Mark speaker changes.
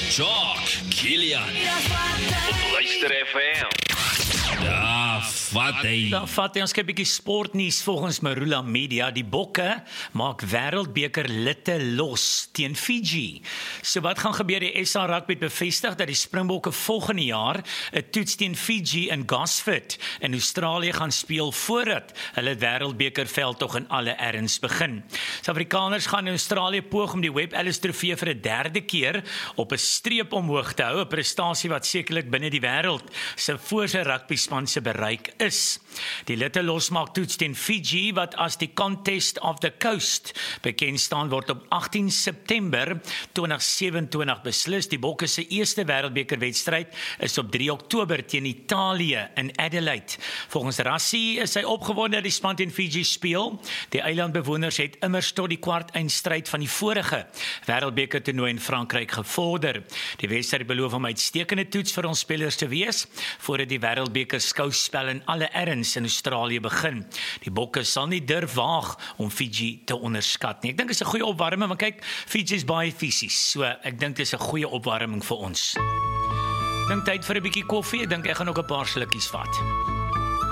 Speaker 1: Jock, Kilian.
Speaker 2: Luister FM.
Speaker 1: Ja, vat hy.
Speaker 3: Dan vat ons 'n bietjie sportnuus volgens Marula Media. Die Bokke maak wêreldbeker litte los teen Fiji. So wat gaan gebeur? Die SA Rugby het bevestig dat die Springbokke volgende jaar 'n toets teen Fiji in Gosford in Australië gaan speel voordat hulle wêreldbeker veldtog in alle erns begin. Suid-Afrikaners gaan in Australië poog om die Webb Ellis Trofee vir 'n derde keer op 'n streep omhoog te hou, 'n prestasie wat sekerlik binne die wêreld se voorse rugby span se bereik is. Die litte losmaak toets teen Fiji wat as die Contest of the Coast bekend staan word op 18 September 2027 beslis. Die Bokke se eerste wêreldbekerwedstryd is op 3 Oktober teen Italië in Adelaide. Volgens Rassie is hy opgewonde dat die span teen Fiji speel. Die eilandbewoners het immers tot die kwartfinale van die vorige wêreldbeker toernooi in Frankryk gevorder. Die wedstryd beloof om uitstekende toets vir ons spelers te wees voordat die wêreldbeker skouspel in alle erns in Australië begin. Die Bokke sal nie durf waag om Fiji te onderskat nie. Ek dink dit is 'n goeie opwarming, want kyk, Fiji is baie fisies, so ek dink dit is 'n goeie opwarming vir ons. Dink tyd vir 'n bietjie koffie, ek dink ek gaan ook 'n paar slukkies vat.